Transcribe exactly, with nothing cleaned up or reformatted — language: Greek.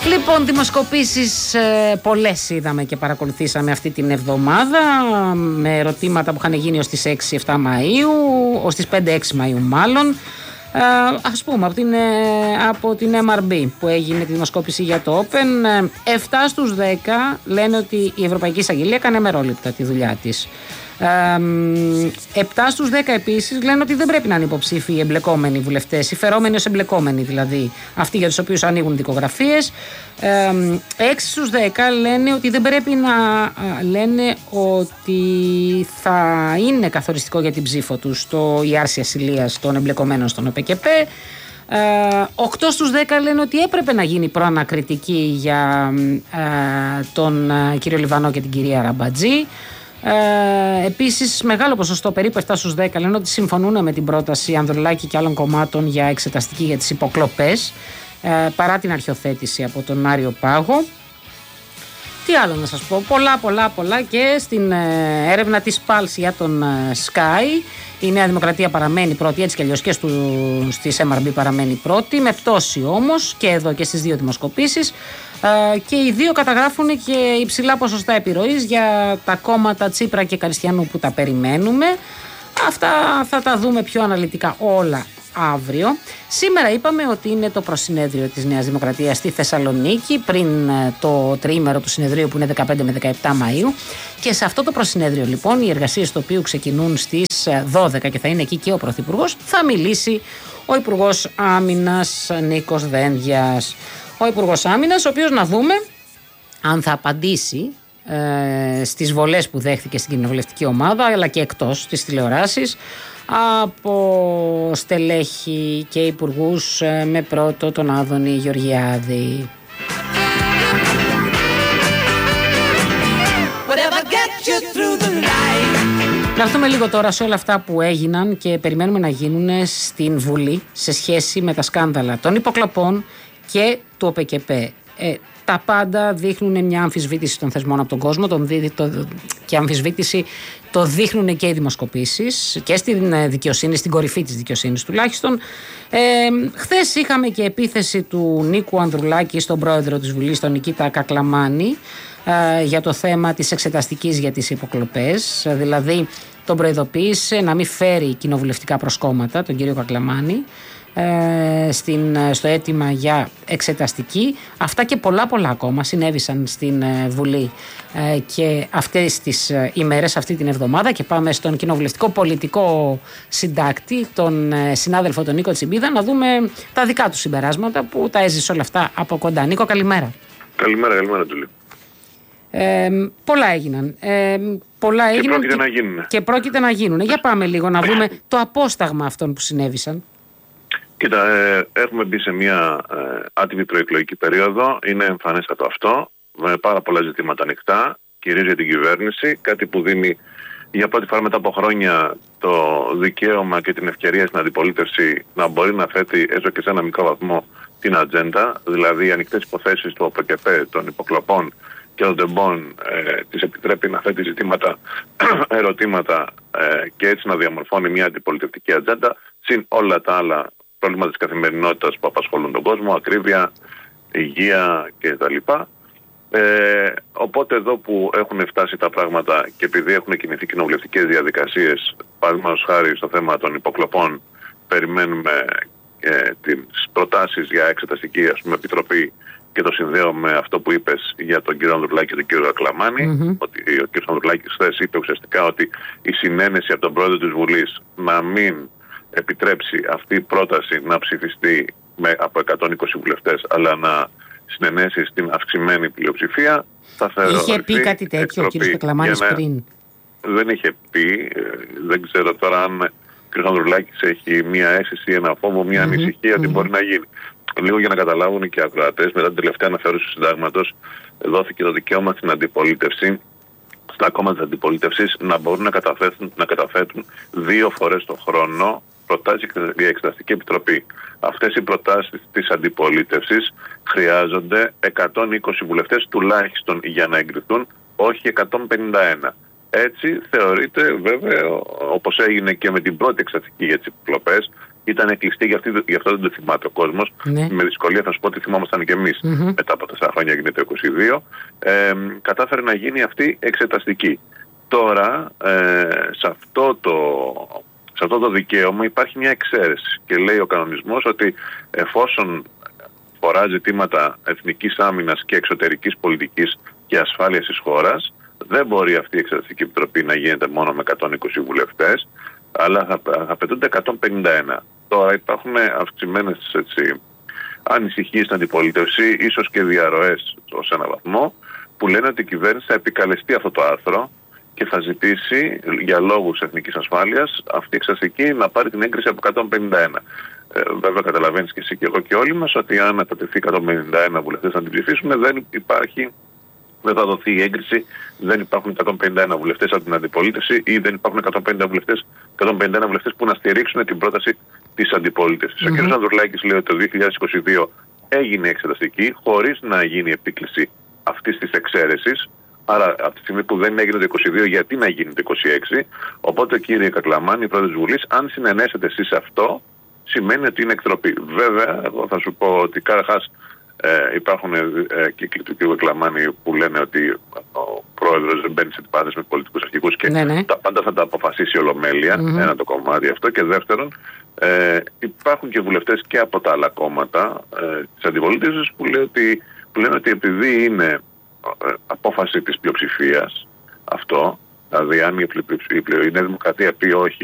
Λοιπόν, δημοσκοπήσεις ε, πολλές είδαμε και παρακολουθήσαμε αυτή την εβδομάδα, με ερωτήματα που είχαν γίνει ως τις έξι εφτά Μαΐου, ως τις πέντε έξι Μαΐου μάλλον. Ε, ας πούμε από την, ε, από την εμ αρ μπι που έγινε τη δημοσκόπηση για το Open, ε, επτά στους δέκα λένε ότι η Ευρωπαϊκή Εισαγγελία έκανε μερόληπτα τη δουλειά της. Ε, επτά στους δέκα επίσης λένε ότι δεν πρέπει να είναι υποψήφοι οι εμπλεκόμενοι βουλευτές, οι φερόμενοι ως εμπλεκόμενοι δηλαδή, αυτοί για τους οποίους ανοίγουν δικογραφίες. Ε, έξι στους δέκα λένε ότι δεν πρέπει να λένε ότι θα είναι καθοριστικό για την ψήφο τους το, η άρση ασυλίας των εμπλεκομένων στον ο πι κέι πι. Ε, οκτώ στους δέκα λένε ότι έπρεπε να γίνει προανακριτική για ε, τον ε, κύριο Λιβανό και την κυρία Ραμπατζή. Ε, επίσης μεγάλο ποσοστό, περίπου επτά στους δέκα, λένε ότι συμφωνούν με την πρόταση Ανδρουλάκη και άλλων κομμάτων για εξεταστική για τις υποκλοπές, ε, παρά την αρχιοθέτηση από τον Άριο Πάγο. Τι άλλο να σας πω, πολλά πολλά πολλά. Και στην ε, έρευνα της Pulse για τον ε, Sky, η Νέα Δημοκρατία παραμένει πρώτη, έτσι κι αλλιώς και στου, στις εμ αρ μπι παραμένει πρώτη, με πτώση όμως και εδώ και στις δύο δημοσκοπήσεις. Uh, και οι δύο καταγράφουν και υψηλά ποσοστά επιρροής για τα κόμματα Τσίπρα και Καριστιανού που τα περιμένουμε. Αυτά θα τα δούμε πιο αναλυτικά όλα αύριο. Σήμερα είπαμε ότι είναι το προσυνέδριο της Νέας Δημοκρατίας στη Θεσσαλονίκη, πριν το τριήμερο του συνεδρίου που είναι δεκαπέντε με δεκαεπτά Μαΐου, και σε αυτό το προσυνέδριο λοιπόν, οι εργασίες του οποίου ξεκινούν στις δώδεκα και θα είναι εκεί και ο Πρωθυπουργός, θα μιλήσει ο Υπουργός Άμυνας Νίκος Δένδιας. Ο Υπουργός Άμυνας, ο οποίος να δούμε αν θα απαντήσει ε, στις βολές που δέχθηκε στην κοινοβουλευτική ομάδα, αλλά και εκτός της τηλεοράσης, από στελέχη και υπουργούς, ε, με πρώτο τον Άδωνη Γεωργιάδη. Να έρθουμε λίγο τώρα σε όλα αυτά που έγιναν και περιμένουμε να γίνουν στην Βουλή σε σχέση με τα σκάνδαλα των υποκλοπών και του ο πι κέι πι. Ε, τα πάντα δείχνουν μια αμφισβήτηση των θεσμών από τον κόσμο, τον δι, το, και αμφισβήτηση το δείχνουν και οι δημοσκοπήσεις και στην δικαιοσύνη, στην κορυφή της δικαιοσύνης τουλάχιστον. Ε, χθες είχαμε και επίθεση του Νίκου Ανδρουλάκη στον πρόεδρο της Βουλής, τον Νικήτα Κακλαμάνη, ε, για το θέμα της εξεταστικής για τις υποκλοπές. Δηλαδή τον προειδοποίησε να μην φέρει κοινοβουλευτικά προσκόμματα, τον κύριο Κακλαμάνη, Στην, στο αίτημα για εξεταστική. Αυτά και πολλά πολλά ακόμα συνέβησαν στην Βουλή και αυτές τις ημέρες, αυτή την εβδομάδα, και πάμε στον κοινοβουλευτικό πολιτικό συντάκτη, τον συνάδελφο τον Νίκο Τσιμπίδα, να δούμε τα δικά του συμπεράσματα που τα έζησε όλα αυτά από κοντά. Νίκο, καλημέρα. Καλημέρα, καλημέρα Τουλή. Ε, πολλά έγιναν. Ε, πολλά και έγιναν πρόκειται και, να γίνουν. Και πρόκειται να γίνουν. Για πάμε λίγο να δούμε το απόσταγμα αυτών που συνέβησαν. Κοίτα, ε, έχουμε μπει σε μια ε, άτιμη προεκλογική περίοδο. Είναι εμφανέστατο αυτό, με πάρα πολλά ζητήματα ανοιχτά, κυρίως για την κυβέρνηση. Κάτι που δίνει για πρώτη φορά μετά από χρόνια το δικαίωμα και την ευκαιρία στην αντιπολίτευση να μπορεί να θέτει έστω και σε ένα μικρό βαθμό την ατζέντα. Δηλαδή, οι ανοιχτές υποθέσεις του ο πι κέι πι, των υποκλοπών και των τεμπών, ε, της επιτρέπει να θέτει ζητήματα, ερωτήματα ε, και έτσι να διαμορφώνει μια αντιπολιτευτική ατζέντα, συν όλα τα άλλα προβλήματα της καθημερινότητας που απασχολούν τον κόσμο, ακρίβεια, υγεία κτλ. Ε, οπότε εδώ που έχουν φτάσει τα πράγματα και επειδή έχουν κινηθεί κοινοβουλευτικές διαδικασίες, παραδείγματος χάρη στο θέμα των υποκλοπών, περιμένουμε ε, τις προτάσεις για εξεταστική, ας πούμε, επιτροπή, και το συνδέω με αυτό που είπες για τον κύριο Ανδρουλάκη και τον κύριο Κακλαμάνη, mm-hmm. ότι ο κύριος Ανδρουλάκης χθες είπε ουσιαστικά ότι η συνένεση από τον πρόεδρο της Βουλής να μην επιτρέψει αυτή η πρόταση να ψηφιστεί με, από εκατόν είκοσι βουλευτές, αλλά να συνενέσει στην αυξημένη πλειοψηφία, θα θεωρηθεί. Είχε πει κάτι τέτοιο ο κύριος Κακλαμάνης πριν? Δεν είχε πει. Δεν ξέρω τώρα αν ο κύριος Ανδρουλάκης έχει μία αίσθηση, ένα φόβο, μία mm-hmm. ανησυχία ότι mm-hmm. μπορεί να γίνει. Λίγο για να καταλάβουν και οι ακροατές, μετά την τελευταία αναθεώρηση του συντάγματος δόθηκε το δικαίωμα στην αντιπολίτευση, στα κόμματα της αντιπολίτευσης, να μπορούν να καταθέτουν, να καταθέτουν δύο φορές το χρόνο προτάσεις για εξεταστική επιτροπή. Αυτές οι προτάσεις της αντιπολίτευσης χρειάζονται εκατόν είκοσι βουλευτές τουλάχιστον για να εγκριθούν, όχι εκατόν πενήντα ένα. Έτσι θεωρείται, βέβαια, όπως έγινε και με την πρώτη εξεταστική για τις υποκλοπές, ήταν κλειστή, γι' αυτό, γι αυτό δεν το θυμάται ο κόσμος. Ναι. Με δυσκολία θα σου πω ότι θυμόμασταν και εμείς mm-hmm. μετά από τέσσερα χρόνια γίνεται το είκοσι δύο. Ε, κατάφερε να γίνει αυτή εξεταστική. Τώρα ε, σε, αυτό το, σε αυτό το δικαίωμα υπάρχει μια εξαίρεση και λέει ο κανονισμός ότι εφόσον φορά ζητήματα εθνικής άμυνας και εξωτερικής πολιτικής και ασφάλειας της χώρας, δεν μπορεί αυτή η Εξεταστική Επιτροπή να γίνεται μόνο με εκατόν είκοσι βουλευτές, αλλά θα, θα απαιτούνται εκατόν πενήντα ένα. Τώρα υπάρχουν αυξημένες έτσι, ανησυχίες στην αντιπολίτευση, ίσως και διαρροές ως ένα βαθμό, που λένε ότι η κυβέρνηση θα επικαλεστεί αυτό το άρθρο και θα ζητήσει για λόγους εθνικής ασφάλειας αυτή η εξεταστική να πάρει την έγκριση από εκατόν πενήντα ένα. Ε, βέβαια καταλαβαίνεις και εσύ και εγώ και όλοι μας ότι αν απαιτηθεί εκατόν πενήντα ένα βουλευτές να την ψηφίσουμε δεν υπάρχει, δεν θα δοθεί η έγκριση, δεν υπάρχουν εκατόν πενήντα ένα βουλευτές από την αντιπολίτευση ή δεν υπάρχουν εκατόν πενήντα βουλευτές, εκατόν πενήντα ένα βουλευτές που να στηρίξουν την πρόταση της αντιπολίτευσης. Mm-hmm. Ο κ. Ανδρουλάκης λέει ότι το δύο χιλιάδες είκοσι δύο έγινε εξεταστική χωρίς να γίνει επίκληση αυτής της εξαίρεσης. Άρα από τη στιγμή που δεν έγινε το είκοσι δύο, γιατί να γίνει το είκοσι έξι? Οπότε κύριε Κακλαμάνη, πρόεδρος της Βουλής, αν συνενέσετε εσείς σε αυτό, σημαίνει ότι είναι εκτροπή. Βέβαια, εγώ θα σου πω ότι καταρχάς ε, υπάρχουν ε, κύκλοι του κ. Κακλαμάνη που λένε ότι ο πρόεδρος δεν μπαίνει σε αντιπάθεση με πολιτικούς αρχηγούς και ναι, ναι. τα πάντα θα τα αποφασίσει η Ολομέλεια, mm-hmm. ένα το κομμάτι αυτό. Και δεύτερον, ε, υπάρχουν και βουλευτές και από τα άλλα κόμματα ε, της αντιπολίτευσης που, που λένε ότι επειδή είναι απόφαση της πλειοψηφίας αυτό, δηλαδή αν η, η, η Νέα Δημοκρατία πει όχι